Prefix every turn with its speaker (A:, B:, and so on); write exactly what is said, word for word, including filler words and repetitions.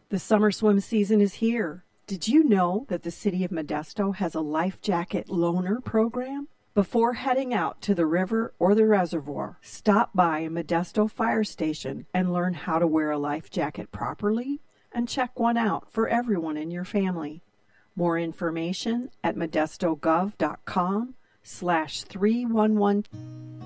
A: The summer swim season is here. Did you know that the City of Modesto has a life jacket loaner program? Before heading out to the river or the reservoir, stop by a Modesto fire station and learn how to wear a life jacket properly and check one out for everyone in your family. More information at modestogov.com slash 311.